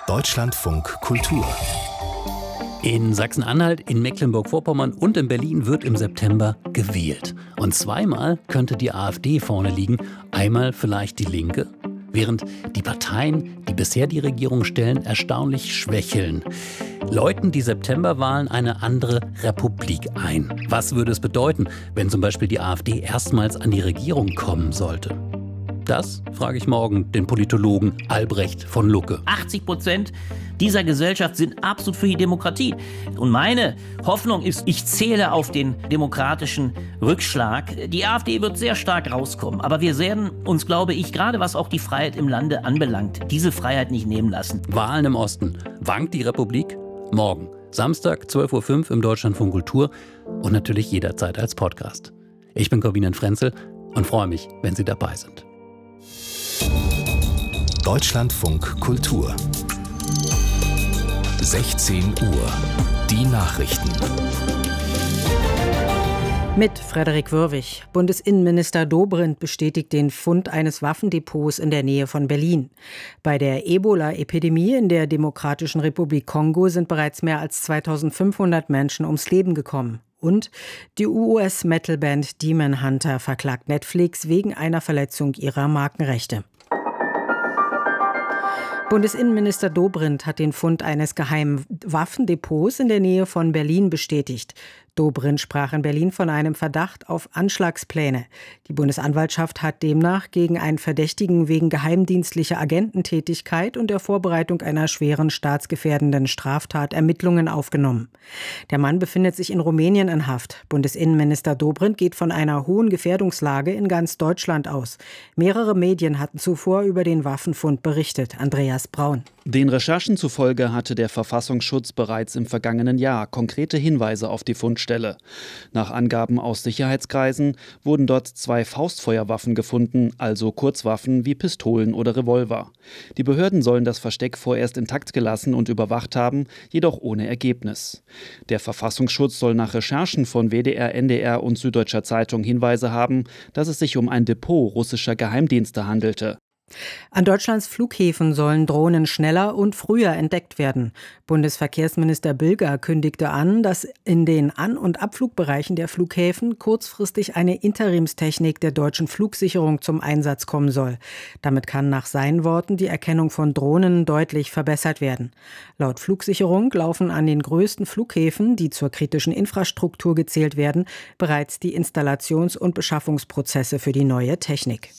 Deutschlandfunk Kultur. In Sachsen-Anhalt, in Mecklenburg-Vorpommern und in Berlin wird im September gewählt. Und zweimal könnte die AfD vorne liegen, einmal vielleicht die Linke. Während die Parteien, die bisher die Regierung stellen, erstaunlich schwächeln. Läuten die Septemberwahlen eine andere Republik ein? Was würde es bedeuten, wenn zum Beispiel die AfD erstmals an die Regierung kommen sollte? Das frage ich morgen den Politologen Albrecht von Lucke. 80% dieser Gesellschaft sind absolut für die Demokratie. Und meine Hoffnung ist, ich zähle auf den demokratischen Rückschlag. Die AfD wird sehr stark rauskommen. Aber wir werden uns, glaube ich, gerade was auch die Freiheit im Lande anbelangt, diese Freiheit nicht nehmen lassen. Wahlen im Osten. Wankt die Republik? Morgen, Samstag, 12.05 Uhr im Deutschlandfunk Kultur und natürlich jederzeit als Podcast. Ich bin Corwin Frenzel und freue mich, wenn Sie dabei sind. Deutschlandfunk Kultur. 16 Uhr. Die Nachrichten. Mit Frederik Wörwig. Bundesinnenminister Dobrindt bestätigt den Fund eines Waffendepots in der Nähe von Berlin. Bei der Ebola-Epidemie in der Demokratischen Republik Kongo sind bereits mehr als 2500 Menschen ums Leben gekommen. Und die US-Metal-Band Demon Hunter verklagt Netflix wegen einer Verletzung ihrer Markenrechte. Bundesinnenminister Dobrindt hat den Fund eines geheimen Waffendepots in der Nähe von Berlin bestätigt. Dobrindt sprach in Berlin von einem Verdacht auf Anschlagspläne. Die Bundesanwaltschaft hat demnach gegen einen Verdächtigen wegen geheimdienstlicher Agententätigkeit und der Vorbereitung einer schweren staatsgefährdenden Straftat Ermittlungen aufgenommen. Der Mann befindet sich in Rumänien in Haft. Bundesinnenminister Dobrindt geht von einer hohen Gefährdungslage in ganz Deutschland aus. Mehrere Medien hatten zuvor über den Waffenfund berichtet. Andreas Braun. Den Recherchen zufolge hatte der Verfassungsschutz bereits im vergangenen Jahr konkrete Hinweise auf die Fundstelle. Nach Angaben aus Sicherheitskreisen wurden dort 2 Faustfeuerwaffen gefunden, also Kurzwaffen wie Pistolen oder Revolver. Die Behörden sollen das Versteck vorerst intakt gelassen und überwacht haben, jedoch ohne Ergebnis. Der Verfassungsschutz soll nach Recherchen von WDR, NDR und Süddeutscher Zeitung Hinweise haben, dass es sich um ein Depot russischer Geheimdienste handelte. An Deutschlands Flughäfen sollen Drohnen schneller und früher entdeckt werden. Bundesverkehrsminister Bilger kündigte an, dass in den An- und Abflugbereichen der Flughäfen kurzfristig eine Interimstechnik der deutschen Flugsicherung zum Einsatz kommen soll. Damit kann nach seinen Worten die Erkennung von Drohnen deutlich verbessert werden. Laut Flugsicherung laufen an den größten Flughäfen, die zur kritischen Infrastruktur gezählt werden, bereits die Installations- und Beschaffungsprozesse für die neue Technik.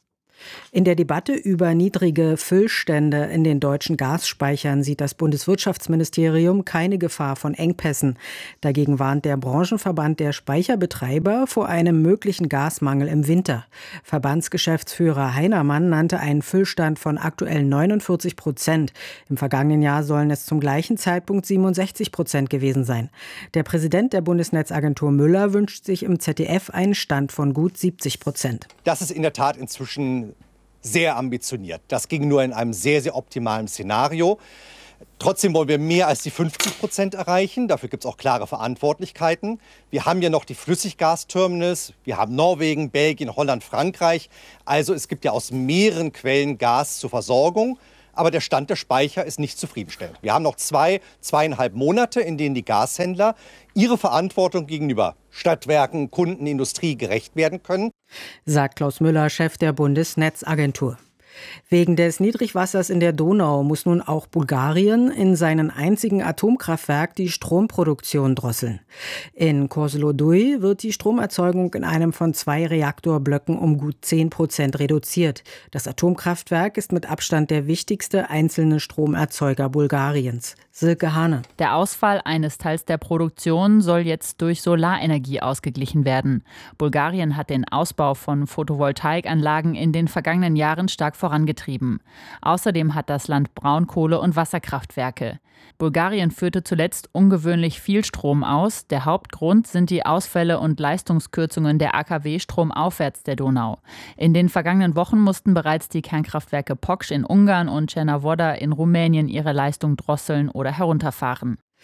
In der Debatte über niedrige Füllstände in den deutschen Gasspeichern sieht das Bundeswirtschaftsministerium keine Gefahr von Engpässen. Dagegen warnt der Branchenverband der Speicherbetreiber vor einem möglichen Gasmangel im Winter. Verbandsgeschäftsführer Heinermann nannte einen Füllstand von aktuell 49%. Im vergangenen Jahr sollen es zum gleichen Zeitpunkt 67% gewesen sein. Der Präsident der Bundesnetzagentur Müller wünscht sich im ZDF einen Stand von gut 70%. Das ist in der Tat inzwischen sehr ambitioniert. Das ging nur in einem sehr, sehr optimalen Szenario. Trotzdem wollen wir mehr als die 50% erreichen. Dafür gibt es auch klare Verantwortlichkeiten. Wir haben ja noch die Flüssiggasterminals. Wir haben Norwegen, Belgien, Holland, Frankreich. Also es gibt ja aus mehreren Quellen Gas zur Versorgung. Aber der Stand der Speicher ist nicht zufriedenstellend. Wir haben noch 2,5 Monate, in denen die Gashändler ihre Verantwortung gegenüber Stadtwerken, Kunden, Industrie gerecht werden können, sagt Klaus Müller, Chef der Bundesnetzagentur. Wegen des Niedrigwassers in der Donau muss nun auch Bulgarien in seinem einzigen Atomkraftwerk die Stromproduktion drosseln. In Kozloduy wird die Stromerzeugung in einem von 2 Reaktorblöcken um gut 10% reduziert. Das Atomkraftwerk ist mit Abstand der wichtigste einzelne Stromerzeuger Bulgariens. Silke Hane. Der Ausfall eines Teils der Produktion soll jetzt durch Solarenergie ausgeglichen werden. Bulgarien hat den Ausbau von Photovoltaikanlagen in den vergangenen Jahren stark vorangetrieben. Außerdem hat das Land Braunkohle- und Wasserkraftwerke. Bulgarien führte zuletzt ungewöhnlich viel Strom aus. Der Hauptgrund sind die Ausfälle und Leistungskürzungen der AKW stromaufwärts der Donau. In den vergangenen Wochen mussten bereits die Kernkraftwerke Poksch in Ungarn und Cernavodă in Rumänien ihre Leistung drosseln oder herunterfahren.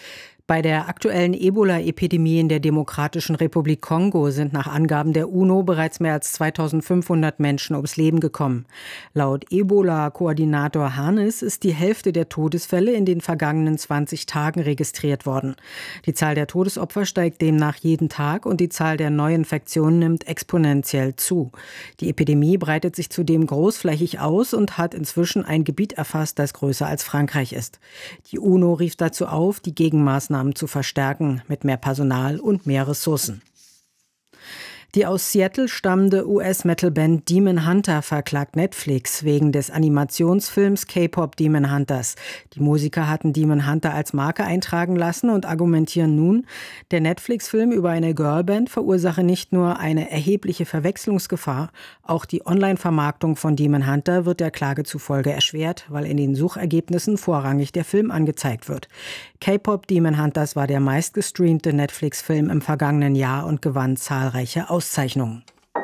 Bei der aktuellen Ebola-Epidemie in der Demokratischen Republik Kongo sind nach Angaben der UNO bereits mehr als 2500 Menschen ums Leben gekommen. Laut Ebola-Koordinator Hannes ist die Hälfte der Todesfälle in den vergangenen 20 Tagen registriert worden. Die Zahl der Todesopfer steigt demnach jeden Tag und die Zahl der Neuinfektionen nimmt exponentiell zu. Die Epidemie breitet sich zudem großflächig aus und hat inzwischen ein Gebiet erfasst, das größer als Frankreich ist. Die UNO rief dazu auf, die Gegenmaßnahmen zu verstärken mit mehr Personal und mehr Ressourcen. Die aus Seattle stammende US-Metal-Band Demon Hunter verklagt Netflix wegen des Animationsfilms K-Pop Demon Hunters. Die Musiker hatten Demon Hunter als Marke eintragen lassen und argumentieren nun, der Netflix-Film über eine Girlband verursache nicht nur eine erhebliche Verwechslungsgefahr, auch die Online-Vermarktung von Demon Hunter wird der Klage zufolge erschwert, weil in den Suchergebnissen vorrangig der Film angezeigt wird. K-Pop Demon Hunters war der meistgestreamte Netflix-Film im vergangenen Jahr und gewann zahlreiche Auszeichnungen.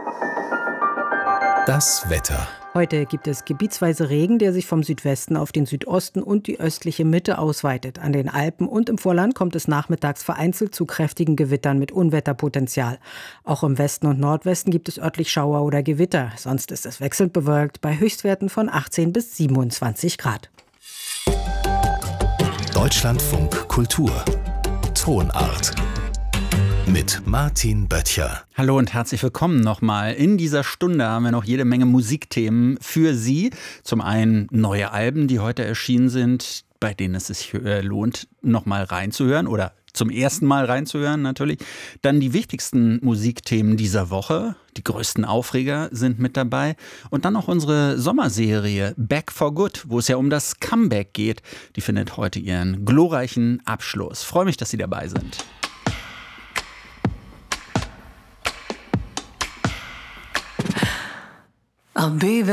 Das Wetter. Heute gibt es gebietsweise Regen, der sich vom Südwesten auf den Südosten und die östliche Mitte ausweitet. An den Alpen und im Vorland kommt es nachmittags vereinzelt zu kräftigen Gewittern mit Unwetterpotenzial. Auch im Westen und Nordwesten gibt es örtlich Schauer oder Gewitter. Sonst ist es wechselnd bewölkt bei Höchstwerten von 18 bis 27 Grad. Deutschlandfunk Kultur. Tonart. Mit Martin Böttcher. Hallo und herzlich willkommen nochmal. In dieser Stunde haben wir noch jede Menge Musikthemen für Sie. Zum einen neue Alben, die heute erschienen sind, bei denen es sich lohnt, nochmal reinzuhören oder zum ersten Mal reinzuhören natürlich. Dann die wichtigsten Musikthemen dieser Woche. Die größten Aufreger sind mit dabei. Und dann noch unsere Sommerserie Back for Good, wo es ja um das Comeback geht. Die findet heute ihren glorreichen Abschluss. Ich freue mich, dass Sie dabei sind. I'll be there.